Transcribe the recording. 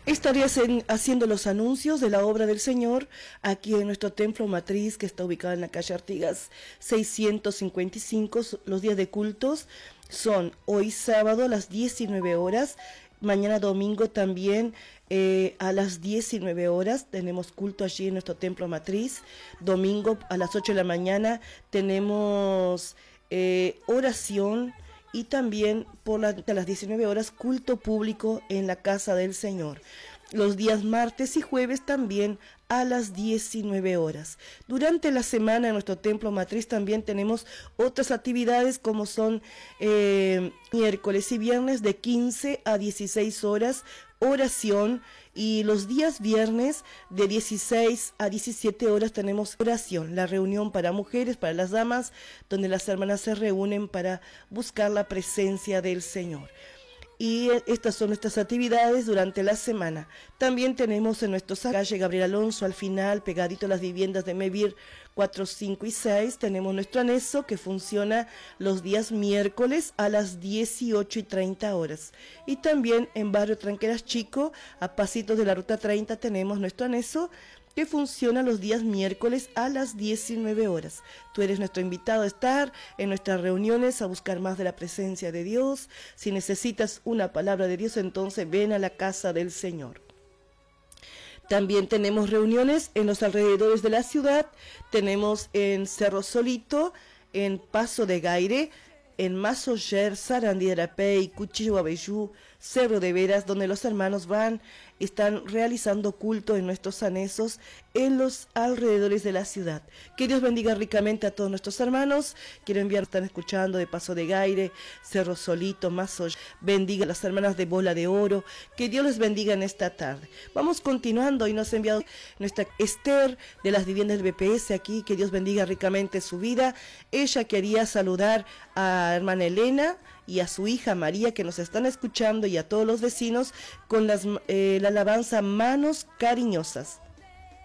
Estaré haciendo los anuncios de la obra del Señor aquí en nuestro templo matriz, que está ubicado en la calle Artigas 655. Los días de cultos son hoy sábado a las 19 horas, mañana domingo también a las 19 horas tenemos culto allí en nuestro templo matriz. Domingo a las 8 de la mañana tenemos oración, y también a las 19 horas culto público en la casa del Señor. Los días martes y jueves también a las 19 horas. Durante la semana en nuestro templo matriz también tenemos otras actividades, como son miércoles y viernes de 15 a 16 horas, oración, y los días viernes de 16 a 17 horas tenemos oración, la reunión para mujeres, para las damas, donde las hermanas se reúnen para buscar la presencia del Señor. Y estas son nuestras actividades durante la semana. También tenemos en nuestra calle Gabriel Alonso, al final, pegadito a las viviendas de Mevir 4, 5 y 6, tenemos nuestro anexo que funciona los días miércoles a las 18:30 horas. Y también en Barrio Tranqueras Chico, a pasitos de la Ruta 30, tenemos nuestro anexo que funciona los días miércoles a las 19 horas. Tú eres nuestro invitado a estar en nuestras reuniones, a buscar más de la presencia de Dios. Si necesitas una palabra de Dios, entonces ven a la casa del Señor. También tenemos reuniones en los alrededores de la ciudad. Tenemos en Cerro Solito, en Paso de Gaire, en Masoyer, Sarandí de Arapey, Cuchillo Abeyú, Cerro de Veras, donde los hermanos están realizando culto en nuestros anexos en los alrededores de la ciudad. Que Dios bendiga ricamente a todos nuestros hermanos. Quiero enviar, están escuchando de Paso de Gaire, Cerro Solito, Masoyer. Bendiga a las hermanas de Bola de Oro. Que Dios les bendiga en esta tarde. Vamos continuando, y nos ha enviado nuestra Esther de las viviendas del BPS aquí. Que Dios bendiga ricamente su vida. Ella quería saludar a hermana Elena y a su hija María, que nos están escuchando, y a todos los vecinos con la alabanza Manos Cariñosas.